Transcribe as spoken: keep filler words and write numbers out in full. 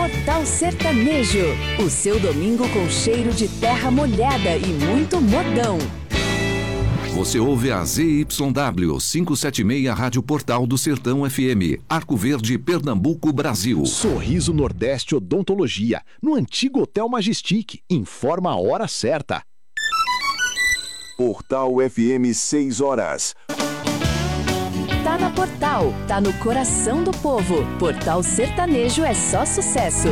Portal Sertanejo, o seu domingo com cheiro de terra molhada e muito modão. Você ouve a Z Y W quinhentos e setenta e seis Rádio Portal do Sertão F M, Arco Verde, Pernambuco, Brasil. Sorriso Nordeste Odontologia, no antigo Hotel Majestic. Informa a hora certa. Portal F M, seis horas. Tá na Portal, tá no coração do povo. Portal Sertanejo é só sucesso.